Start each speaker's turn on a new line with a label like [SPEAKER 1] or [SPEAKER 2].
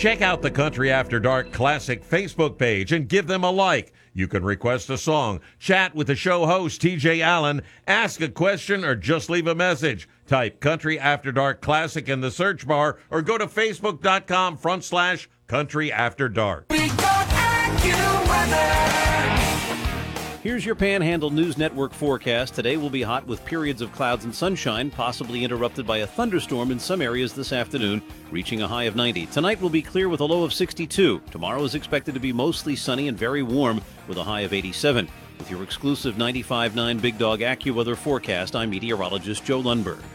[SPEAKER 1] Check out the Country After Dark Classic Facebook page and give them a like. You can request a song, chat with the show host, TJ Allen, ask a question, or just leave a message. Type Country After Dark Classic in the search bar or go to facebook.com/Country After Dark.
[SPEAKER 2] We got AccuWeather.
[SPEAKER 3] Here's your Panhandle News Network forecast. Today will be hot with periods of clouds and sunshine, possibly interrupted by a thunderstorm in some areas this afternoon, reaching a high of 90. Tonight will be clear with a low of 62. Tomorrow is expected to be mostly sunny and very warm with a high of 87. With your exclusive 95.9 Big Dog AccuWeather forecast, I'm meteorologist Joe Lundberg.